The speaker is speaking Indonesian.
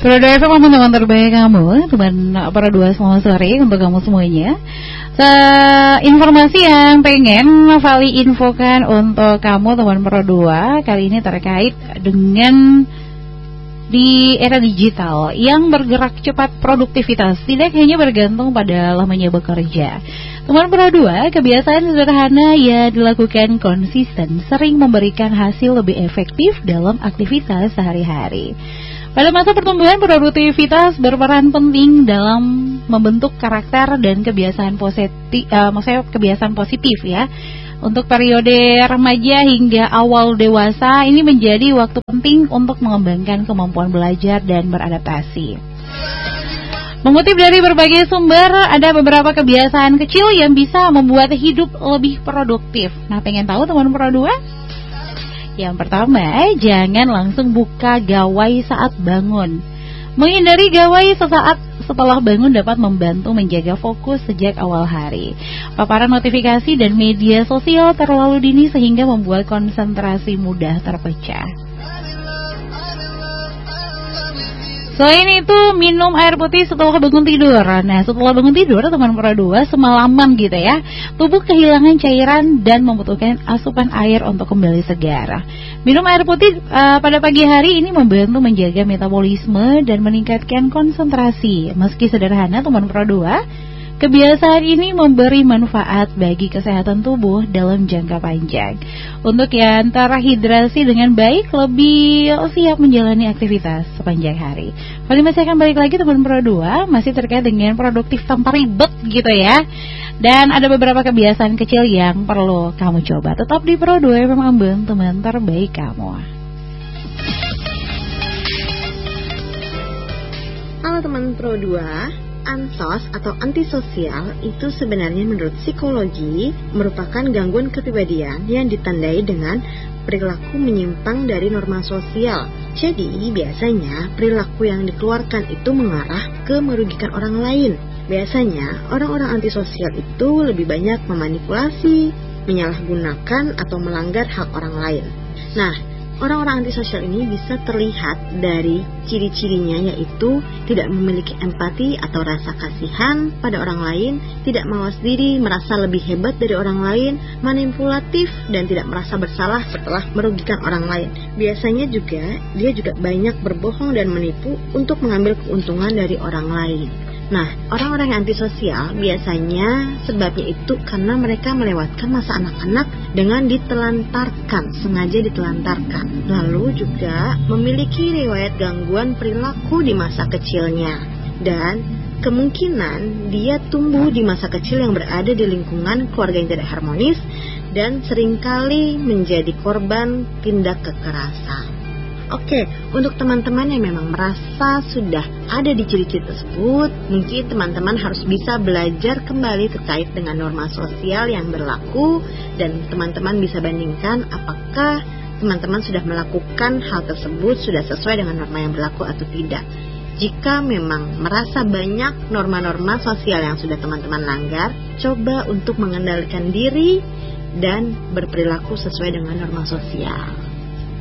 Pro 2 FM teman terbaik kamu, teman Pro 2 selamat sore untuk kamu semuanya. Informasi yang pengen Vali infokan untuk kamu teman Pro 2 kali ini terkait dengan di era digital yang bergerak cepat, produktivitas tidak hanya bergantung pada lamanya bekerja. Teman Pro 2, kebiasaan sederhana yang dilakukan konsisten sering memberikan hasil lebih efektif dalam aktivitas sehari-hari. Pada masa pertumbuhan, produktivitas berperan penting dalam membentuk karakter dan kebiasaan positif ya. Untuk periode remaja hingga awal dewasa, ini menjadi waktu penting untuk mengembangkan kemampuan belajar dan beradaptasi. Mengutip dari berbagai sumber, ada beberapa kebiasaan kecil yang bisa membuat hidup lebih produktif. Nah, pengen tahu teman Pro 2? Yang pertama, jangan langsung buka gawai saat bangun. Menghindari gawai sesaat setelah bangun dapat membantu menjaga fokus sejak awal hari. Paparan notifikasi dan media sosial terlalu dini sehingga membuat konsentrasi mudah terpecah. Selain itu, minum air putih setelah bangun tidur. Nah, setelah bangun tidur, teman Pro 2 semalaman gitu ya, tubuh kehilangan cairan dan membutuhkan asupan air untuk kembali segar. Minum air putih pada pagi hari ini membantu menjaga metabolisme dan meningkatkan konsentrasi. Meski sederhana, teman Pro 2, kebiasaan ini memberi manfaat bagi kesehatan tubuh dalam jangka panjang. Untuk yang terhidrasi dengan baik, lebih siap menjalani aktivitas sepanjang hari. Kali masih akan balik lagi teman Pro 2, masih terkait dengan produktif tanpa ribet gitu ya. Dan ada beberapa kebiasaan kecil yang perlu kamu coba. Tetap di Pro 2 memang teman terbaik kamu. Halo teman Pro 2. Ansos atau antisosial itu sebenarnya menurut psikologi merupakan gangguan kepribadian yang ditandai dengan perilaku menyimpang dari norma sosial. Jadi biasanya perilaku yang dikeluarkan itu mengarah ke merugikan orang lain. Biasanya orang-orang antisosial itu lebih banyak memanipulasi, menyalahgunakan atau melanggar hak orang lain. Nah, orang-orang antisosial ini bisa terlihat dari ciri-cirinya, yaitu tidak memiliki empati atau rasa kasihan pada orang lain, tidak mawas diri, merasa lebih hebat dari orang lain, manipulatif, dan tidak merasa bersalah setelah merugikan orang lain. Biasanya dia juga banyak berbohong dan menipu untuk mengambil keuntungan dari orang lain. Nah, orang-orang yang antisosial biasanya sebabnya itu karena mereka melewatkan masa anak-anak dengan sengaja ditelantarkan. Lalu juga memiliki riwayat gangguan perilaku di masa kecilnya. Dan kemungkinan dia tumbuh di masa kecil yang berada di lingkungan keluarga yang tidak harmonis dan seringkali menjadi korban tindak kekerasan. Oke, untuk teman-teman yang memang merasa sudah ada di ciri-ciri tersebut, mungkin teman-teman harus bisa belajar kembali terkait dengan norma sosial yang berlaku, dan teman-teman bisa bandingkan apakah teman-teman sudah melakukan hal tersebut sudah sesuai dengan norma yang berlaku atau tidak. Jika memang merasa banyak norma-norma sosial yang sudah teman-teman langgar, coba untuk mengendalikan diri dan berperilaku sesuai dengan norma sosial.